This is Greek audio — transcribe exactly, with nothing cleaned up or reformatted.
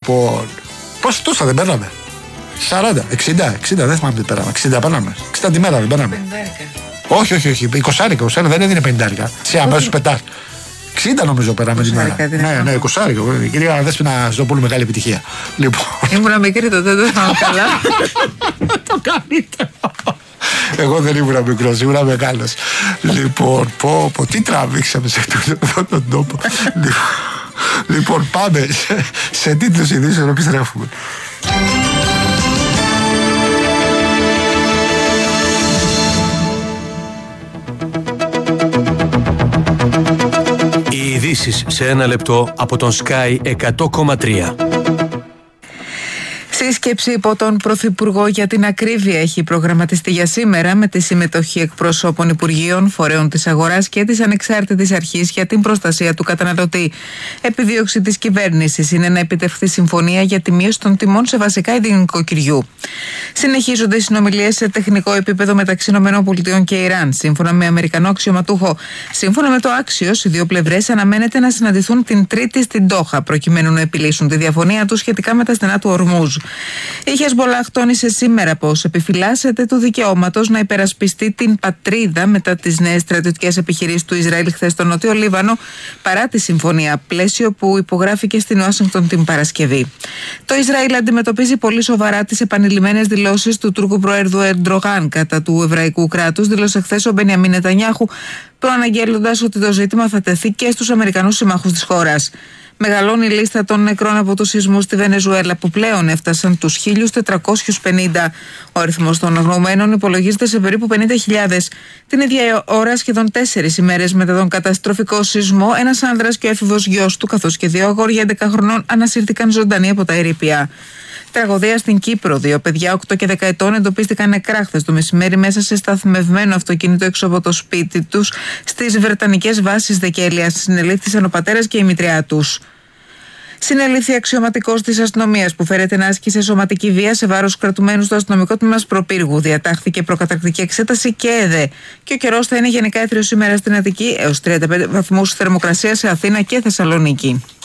Λοιπόν, πόσο τόσα δεν παίρναμε? σαράντα, εξήντα, εξήντα, δεν θυμάμαι τι πέραμε. εξήντα πέραμε. εξήντα τη μέρα δεν πέραμε. Όχι, όχι, όχι. είκοσι, είκοσι, δεν έδινε πενήντα. Σε αμέσως πετάς. εξήντα νομίζω πέραμε τη μέρα. Ναι, ναι, είκοσι. Η κυρία Δέσποινα Ζωπούλου, μεγάλη επιτυχία. Λοιπόν. Ήμουνα μικρή τότε, δεν θυμάμαι καλά. Το καλύτερο. Εγώ δεν ήμουν μικρός, ήμουν μεγάλος. Λοιπόν, πω, πω, τι τραβήξαμε σε αυτόν τον τόπο. Λοιπόν, πάμε σε, σε τίτλους ειδήσεων να επιστρέφουμε. Οι ειδήσεις σε ένα λεπτό από τον Sky εκατό κόμμα τρία. Σύσκεψη υπό τον Πρωθυπουργό για την ακρίβεια έχει προγραμματιστεί για σήμερα με τη συμμετοχή εκπροσώπων Υπουργείων, φορέων της αγοράς και της Ανεξάρτητης Αρχής για την προστασία του καταναλωτή. Επιδίωξη της κυβέρνησης είναι να επιτευχθεί συμφωνία για τη μείωση των τιμών σε βασικά είδη νοικοκυριού. Συνεχίζονται οι συνομιλίες σε τεχνικό επίπεδο μεταξύ ΗΠΑ και Ιράν. Σύμφωνα με Αμερικανό αξιωματούχο, σύμφωνα με το Axios, οι δύο πλευρές αναμένεται να συναντηθούν την Τρίτη στην Ντόχα, προκειμένου να επιλύσουν τη διαφωνία τους σχετικά με τα στενά του Ορμούζ. Η Χεσμπολάχ τόνισε σήμερα πως επιφυλάσσεται του δικαιώματος να υπερασπιστεί την πατρίδα μετά τις νέες στρατιωτικές επιχειρήσεις του Ισραήλ χθες στο Νότιο Λίβανο, παρά τη συμφωνία πλαίσιο που υπογράφηκε στην Ουάσιγκτον την Παρασκευή. Το Ισραήλ αντιμετωπίζει πολύ σοβαρά τις επανειλημμένες δηλώσεις του Τούρκου Προέδρου Ερντογάν κατά του εβραϊκού κράτους, δήλωσε χθες ο Μπενιαμίν Νετανιάχου, προαναγγέλλοντας ότι το ζήτημα θα τεθεί και στους Αμερικανούς συμμάχους της χώρας. Μεγαλώνει η λίστα των νεκρών από τους σεισμούς στη Βενεζουέλα που πλέον έφτασαν τους χίλιους τετρακόσιους πενήντα. Ο αριθμός των αγνοωμένων υπολογίζεται σε περίπου πενήντα χιλιάδες. Την ίδια ώρα, σχεδόν τέσσερις ημέρες μετά τον καταστροφικό σεισμό, ένας άνδρας και ο έφηβος γιος του, καθώς και δύο αγόρια έντεκα χρονών, ανασύρθηκαν ζωντανοί από τα ερείπια. Τραγωδία στην Κύπρο. Δύο παιδιά οκτώ και δέκα ετών εντοπίστηκαν νεκρά χθες το μεσημέρι μέσα σε σταθμευμένο αυτοκίνητο έξω από το σπίτι τους στις βρετανικές βάσεις Δεκέλειας. Συνελήφθησαν ο πατέρας και η μητριά τους. Συνελήφθη αξιωματικός της αστυνομίας που φέρεται να άσκησε σωματική βία σε βάρος κρατουμένου στο αστυνομικό τμήμα Προπύργου. Διατάχθηκε προκαταρκτική εξέταση και ΕΔΕ. Και ο καιρός θα είναι γενικά έθριος σήμερα στην Αττική, έως τριάντα πέντε βαθμούς θερμοκρασία σε Αθήνα και Θεσσαλονίκη.